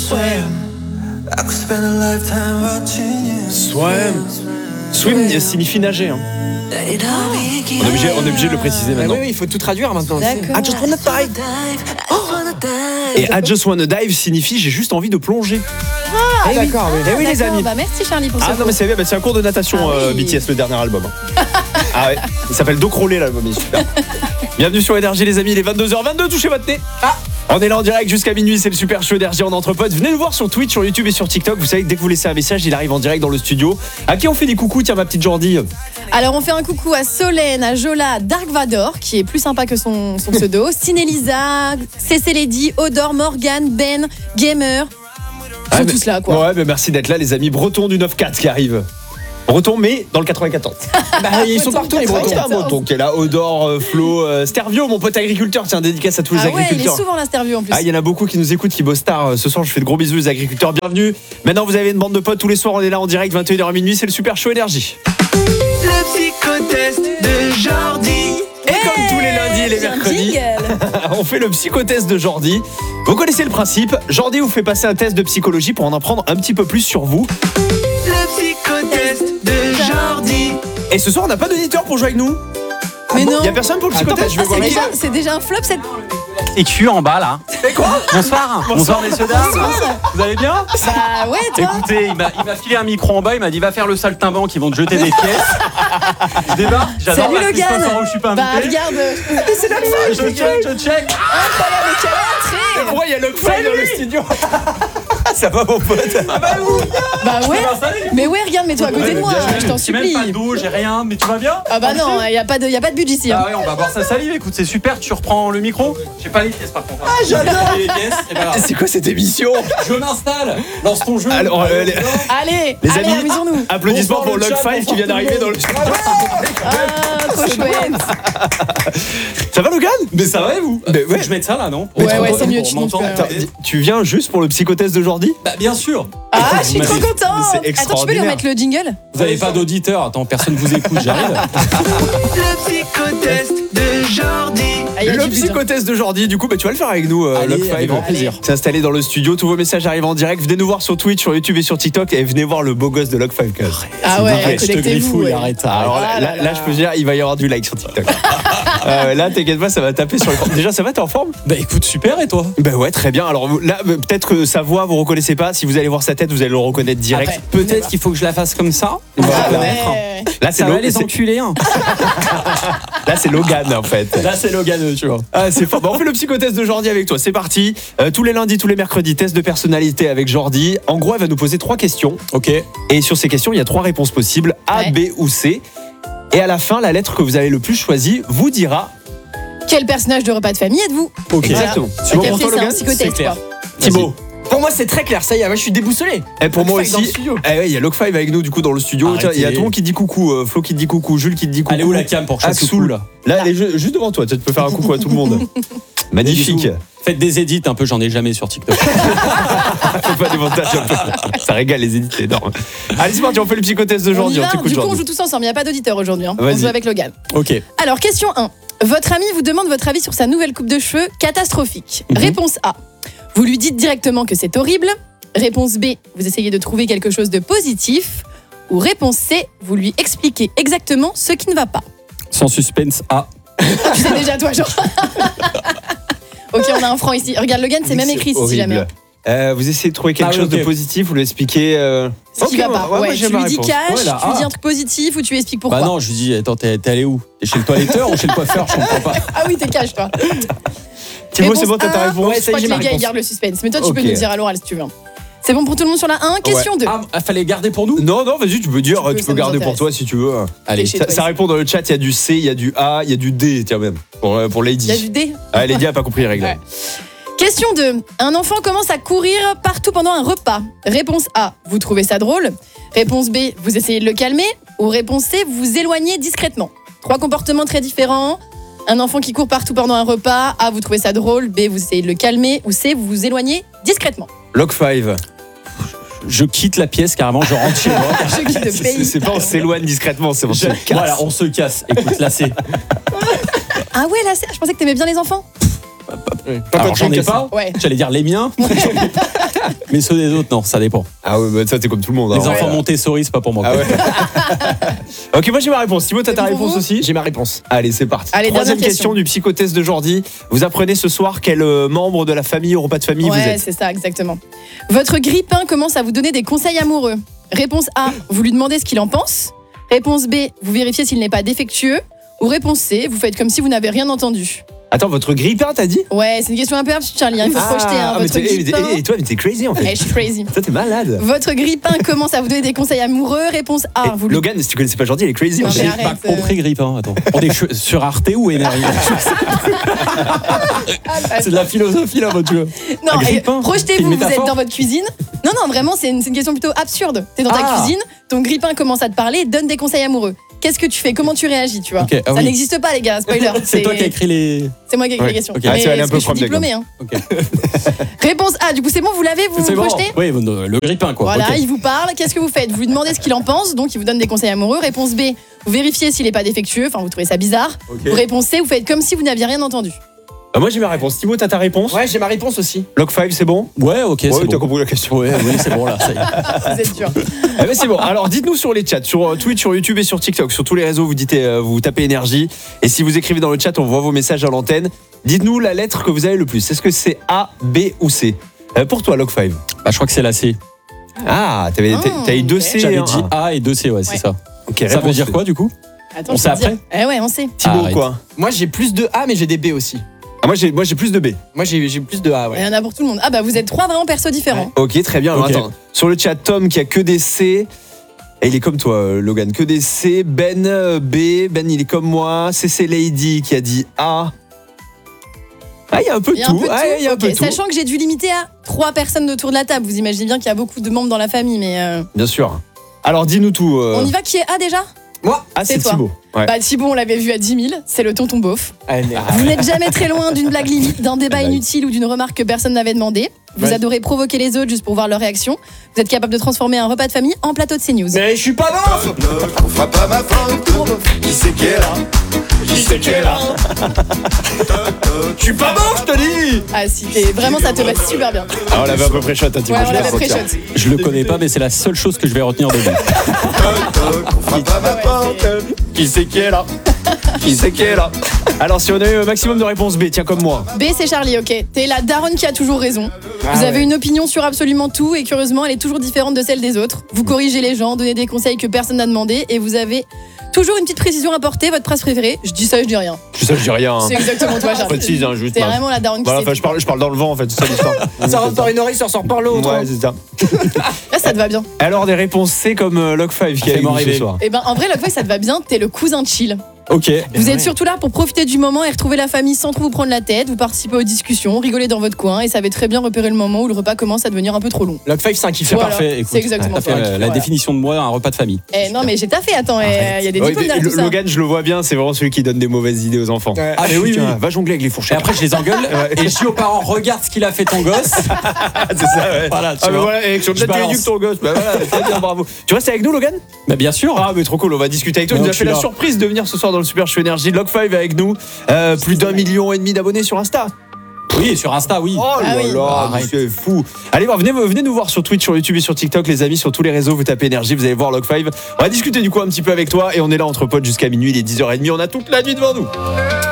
Swim signifie nager. Hein. On est obligé de le préciser maintenant. Oui, il faut tout traduire maintenant. I just wanna dive. Et I just wanna dive signifie j'ai juste envie de plonger. Ah, d'accord. Eh oui, les amis. Bah, merci Charlie pour ce non, mais c'est bien, c'est un cours de natation, BTS, le dernier album. Ah ouais, il s'appelle Dos Crawlé, l'album, il est super. Bienvenue sur Énergie, les amis, il est 22h22, touchez votre nez. On est là en direct jusqu'à minuit, c'est le super show Énergie en entre potes. Venez nous voir sur Twitch, sur YouTube et sur TikTok. Vous savez que dès que vous laissez un message, il arrive en direct dans le studio. À qui on fait des coucous, tiens, ma petite Jordi? Alors on fait un coucou à Solène, à Jola, Dark Vador, qui est plus sympa que son pseudo, Cinélisa, CC Lady, Odor, Morgan, Ben, Gamer. Ils sont tous là, quoi. Ouais, mais merci d'être là, les amis. Breton du 9-4 qui arrive. Breton, mais dans le 94. Ils sont partout, les Bretons. Breton qui est là, Odor, Flo, Stervio, mon pote agriculteur. Tiens, dédicace à tous les agriculteurs. Il est souvent là, Stervio, en plus. Il y en a beaucoup qui nous écoutent, qui bossent tard. Ce soir, je fais de gros bisous, les agriculteurs. Bienvenue. Maintenant, vous avez une bande de potes. Tous les soirs, on est là en direct, 21h à minuit. C'est le super show Énergie. Le psychotest de Jordi. Et comme tous les lundis et les mercredis, on fait le psychotest de Jordi. Vous connaissez le principe. Jordi vous fait passer un test de psychologie pour en apprendre un petit peu plus sur vous. Le psychotest de Jordi. Et ce soir, on n'a pas d'auditeur pour jouer avec nous. Mais non. Il y a personne pour le psychotest. Je vais voir. C'est déjà un flop cette. Et tu en bas là. Mais quoi? Bonsoir messieurs dames. Vous allez bien? Bah ouais, toi. Écoutez, il m'a filé un micro en bas, il m'a dit va faire le saltimbanque, ils vont te jeter des pièces. Je débarque, j'adore. Salut la Logan. je suis pas Bah invité. regarde. C'est la Je check. Incroyable, quelle entrée. Pourquoi il y a le fly dans le studio? Ça va mon pote? Bah ouais. Mais ouais, regarde, mets-toi à côté de moi, je t'en J'ai même supplie. pas de dos, j'ai rien, mais tu vas bien? Ah bah non, y a pas de budget ici. Ah ouais, on va boire sa salive, écoute, c'est super, tu reprends le micro. J'ai pas les pièces par contre. Ah, j'adore. Les pièces, et ben là. C'est quoi cette émission? Je m'installe, lance ton jeu. Alors, Allez, les amis, amusons-nous. applaudissements Bonsoir, pour le Log chat, 5 qui vient d'arriver dans le studio. Ah, trop chouette. Ça va Logan? Mais ça va et vous? Mais Faut ouais. que je mette ça là, non? Ouais, c'est mieux, tu m'entends. montes, Tu viens juste pour le psychotest de Jordi? Bah bien sûr. Ah, je suis trop contente. C'est Attends, tu peux lui extraordinaire. remettre le jingle? Vous avez pas d'auditeur, attends, personne vous écoute, j'arrive. Le psychotest de Jordi. Ah, y a Le du but, hein. psychotest de Jordi, du coup, tu vas le faire avec nous, Allez, Log 5. avec grand plaisir. C'est installé dans le studio, tous vos messages arrivent en direct. Venez nous voir sur Twitch, sur YouTube et sur TikTok et venez voir le beau gosse de Log 5. Ah ouais, Je te connectez-vous. griffouille, Ouais. arrête ça. Alors Ah là, là là, je peux dire, il va y avoir du like sur TikTok. Là, t'inquiète pas, ça va taper sur le. Déjà, ça va, t'es en forme? Bah écoute, super, et toi? Ben ouais, très bien. Alors là, peut-être que sa voix, vous reconnaissez pas. Si vous allez voir sa tête, vous allez le reconnaître direct. Après, peut-être qu'il faut que je la fasse comme ça. On va Ah reconnaître. ouais. Là, c'est Ça va les enculés, hein. Là, c'est Logan en fait. Là, c'est Logan, tu vois. Ah, c'est fort. Bon, on fait le psychotest de Jordi avec toi. C'est parti. Tous les lundis, tous les mercredis, test de personnalité avec Jordi. En gros, elle va nous poser 3 questions. Ok. Et sur ces questions, il y a 3 réponses possibles A, Ouais. B ou C. Et à la fin, la lettre que vous avez le plus choisie vous dira. Quel personnage de repas de famille êtes-vous? Ok. Exactement. Voilà. C'est bon Ok, pour toi, c'est un Logan? psychotest, C'est clair. quoi. Thibaut. Pour moi, c'est très clair. Ça y est, moi, je suis déboussolé. Et pour moi Log 5 dans le aussi. studio. Eh ouais, il y a Log 5 avec nous du coup dans le studio. Arrêtez. Tiens, il y a tout le monde qui dit coucou. Flo qui te dit coucou. Jules qui te dit coucou. Allez où la cam pour que je fasse coucou, là? Là, elle est juste devant toi. Tu peux faire un coucou à tout le monde. Magnifique. Faites des edits un peu, j'en ai jamais sur TikTok. Fais pas des montages un peu. Ça régale les édits, c'est énorme. Allez, c'est parti, on fait le psychotest de On y Jordi. On va. t'écoute, Du coup, on Jordi. joue tous ensemble. Il n'y a pas d'auditeur aujourd'hui. On Vas-y. joue avec Logan. Ok. Alors, question 1. Votre ami vous demande votre avis sur sa nouvelle coupe de cheveux catastrophique. Réponse A. Vous lui dites directement que c'est horrible. Réponse B. Vous essayez de trouver quelque chose de positif. Ou réponse C. Vous lui expliquez exactement ce qui ne va pas. Sans suspense A. Tu sais déjà toi, genre. Ok, on a un franc ici. Regarde, Logan, c'est même écrit ici si horrible. jamais. Vous essayez de trouver quelque Ah oui, chose de ok. positif, vous lui expliquez. Ce qui va pas. moi, Ouais, j'aime tu ma lui dis réponse. cash, Ouais, là, tu lui dis ah. un truc positif ou tu lui expliques pourquoi. Bah non, je lui dis, attends, t'es allé où? T'es chez le toiletteur ou chez le coiffeur? Je comprends pas. Ah oui, t'es cash, toi. Thibaut, c'est Réponse bon, t'as ta A. réponse? Ouais, Je ça y crois est, que j'ai ma les gars, ils réponse. gardent le suspense. Mais toi, tu peux Ok. nous dire à l'oral si tu veux. C'est bon pour tout le monde sur la 1. Question 2. Ah, fallait garder pour nous? Non, vas-y, tu peux dire, Tu peux, tu ça peux nous garder pour intéresse. toi si tu veux. Allez. Chez Ça, toi, ça ici. répond dans le chat, il y a du C, il y a du A, il y a du D, tiens même, pour Lady. Il y a du D. Ah, Lady a pas compris les règles. Ouais. Question 2. Un enfant commence à courir partout pendant un repas. Réponse A. Vous trouvez ça drôle. Réponse B. Vous essayez de le calmer. Ou réponse C. Vous vous éloignez discrètement. 3 comportements très différents. Un enfant qui court partout pendant un repas. A. Vous trouvez ça drôle. B. Vous essayez de le calmer. Ou C. Vous vous éloignez discrètement. Log 5. Je quitte la pièce carrément, je rentre chez moi. Je quitte le pays. C'est pas on s'éloigne discrètement, c'est on se casse. Voilà, on se casse. Écoute, là c'est. Ah ouais, là, je pensais que t'aimais bien les enfants. Alors j'en ai pas. Ouais. J'allais dire les miens. Mais ceux des autres, non, ça dépend. Ah ouais, bah ça, c'est comme tout le monde. Les hein. enfants Montessori, c'est pas pour moi. Ah ouais. Ok, moi j'ai ma réponse. Thibaut, t'as ta Et pour réponse vous aussi? J'ai ma réponse. Allez, c'est parti. Allez, Troisième dernière question question du psychotest de Jordi. Vous apprenez ce soir quel membre de la famille au repas de famille vous Ouais, êtes. c'est ça, exactement. Votre grippin commence à vous donner des conseils amoureux. Réponse A, vous lui demandez ce qu'il en pense. Réponse B, vous vérifiez s'il n'est pas défectueux. Ou réponse C, vous faites comme si vous n'avez rien entendu. Attends, votre grippin, t'as dit? Ouais, c'est une question un peu absurde, Charlie. Il faut se projeter. Hein, mais votre grippin. et toi, mais t'es crazy en fait. Ouais, je suis crazy. Toi, t'es malade. Votre grippin commence à vous donner des conseils amoureux. Réponse A, Et vous lui... Logan, si tu connaissais pas Jordi, il est crazy. Non, en mais fait. J'ai pas arrête, compris Grippin, attends. On est sur Arte ou Énergie? C'est de la philosophie là, votre jeu. Non, Un grippin, c'est projetez-vous, une vous êtes métaphore. dans votre cuisine. Non, non, vraiment, c'est une question plutôt absurde. T'es dans ta Ah. cuisine, ton grippin commence à te parler, donne des conseils amoureux. Qu'est-ce que tu fais? Comment tu réagis, tu vois? Ok, ah Ça oui. n'existe pas, les gars, spoiler. C'est toi qui as écrit les. C'est moi qui ai écrit Ouais. les questions. Ok. Ah, Mais tu vas aller un est-ce peu que je suis prendre diplômée, hein. Ok. Réponse A, du coup, c'est bon, vous l'avez, vous C'est bon. projetez? Oui, le Grippin quoi. Voilà, Ok. il vous parle, qu'est-ce que vous faites? Vous lui demandez ce qu'il en pense, donc il vous donne des conseils amoureux. Réponse B, vous vérifiez s'il n'est pas défectueux, enfin vous trouvez ça bizarre. Ok. Réponse C, vous faites comme si vous n'aviez rien entendu. Moi j'ai ma réponse. Thibaut, t'as ta réponse? Ouais, j'ai ma réponse aussi. Lock 5, c'est bon? Ouais, ok, Ouais, c'est t'as bon. compris la question. Ouais, oui, c'est bon là. Ça y est. Vous êtes dur. Eh ben, c'est bon. Alors dites-nous sur les chats, sur Twitch, sur YouTube et sur TikTok, sur tous les réseaux, vous tapez énergie. Et si vous écrivez dans le chat, on voit vos messages à l'antenne. Dites-nous la lettre que vous avez le plus. Est-ce que c'est A, B ou C? Pour toi, Lock 5. Bah, je crois que c'est la C. Ah, t'as eu 2 C. J'avais hein. dit A et 2 C, ouais, c'est Ouais. ça. Ok, Ça veut réponse dire C. quoi du coup? Attends, On je sait peux te dire. après Eh ouais, on sait. Thibaut, Arrête. quoi? Moi, j'ai plus de A, mais j'ai des B aussi. Ah, moi j'ai plus de B. Moi, j'ai plus de A, Il ouais. y en a pour tout le monde. Ah bah vous êtes trois vraiment persos différents. Ok, très bien. Alors, Ok. attends. Sur le chat, Tom qui a que des C. Et il est comme toi, Logan, que des C. Ben, B. Ben, il est comme moi. CC Lady qui a dit A. Ah, il y a un peu de Il y a un tout. peu de Ah, il y a un tout. peu Ok, de tout. sachant que j'ai dû limiter à 3 personnes autour de la table. Vous imaginez bien qu'il y a beaucoup de membres dans la famille, mais Bien sûr. Alors, dis-nous tout. on y va. Qui est A déjà? Moi, Ah, c'est c'est toi. Thibaut. Ouais. Bah Thibaut, on l'avait vu à 10 000. C'est le tonton beauf. ah, merde. Vous n'êtes jamais très loin d'une blague limite, d'un débat Ah bah oui. inutile ou d'une remarque que personne n'avait demandé. Vous Ouais. adorez provoquer les autres juste pour voir leur réaction. Vous êtes capable de transformer un repas de famille en plateau de CNews. Mais je suis pas bof. On fera pas ma faute. Qui c'est qui est là? Qui c'est qui est là? Je suis pas bof, je te dis. Ah si, vraiment ça te va super bien. Ah, on l'avait à peu près shot, hein, Thibaut. Ouais, je on vais l'avait ressortir. pré-shot. Je le connais pas, mais c'est la seule chose que je vais retenir de lui. On fera pas ma faute. Qui c'est qui est là? Qui c'est qui est là? Alors, si on a eu un maximum de réponses B, tiens, comme moi. B, c'est Charlie, ok. T'es la daronne qui a toujours raison. Vous avez une opinion sur absolument tout et curieusement, elle est toujours différente de celle des autres. Vous corrigez les gens, donnez des conseils que personne n'a demandé et vous avez toujours une petite précision à apporter. Votre phrase préférée, je dis ça, je dis rien. Je sais, je dis rien. hein. C'est exactement toi, Charlie. Précise, hein, juste. C'est pas. vraiment la daronne qui Voilà, sait enfin, tout. je parle dans le vent, en fait, c'est ça l'histoire. Ça rentre par une oreille, ça ressort par l'autre. Ouais, c'est ça. Là, ça te va bien. Alors, des réponses C comme Lock 5 qui a eu Fais-moi ce rêver. soir. Et ben en vrai, la fois, ça te va bien. T'es le cousin chill. Ok. Vous êtes surtout là pour profiter du moment et retrouver la famille sans trop vous prendre la tête. Vous participez aux discussions, rigolez dans votre coin et savez très bien repérer le moment où le repas commence à devenir un peu trop long. Lock 5, c'est un kiff. C'est Voilà, parfait. Écoute, c'est exactement t'as fait ça. la Voilà. définition de moi, un repas de famille. Eh non mais j'ai taffé, attends, il y a des Ouais, diplômes derrière tout ça. Logan, je le vois bien, c'est vraiment celui qui donne des mauvaises idées aux enfants. Ouais. Ah, mais oui, Tiens, oui. va jongler avec les Et fourchettes. après, je les engueule et je dis aux parents, regarde ce qu'il a fait ton gosse. c'est ça, ouais. Voilà, tu Ah, mais vois. voilà, et sur le Je chat, tu balance. éduques ton gosse. Bah voilà, très bien, bravo. Tu restes avec nous, Logan? Bah, bien sûr. Ah, mais trop cool, on va discuter avec toi. Mais Il nous a donc, fait je la suis là. surprise de venir ce soir dans le Super Show Énergie. Lock 5 avec nous. Plus d'1,5 million d'abonnés sur Insta. Oui, sur Insta, oui. Oh Ah là oui. là, Arrête. c'est fou. Allez voir, venez nous voir sur Twitch, sur YouTube et sur TikTok, les amis, sur tous les réseaux. Vous tapez énergie, vous allez voir Lock 5. On va discuter du coup un petit peu avec toi et on est là entre potes jusqu'à minuit, il est 10h30. On a toute la nuit devant nous.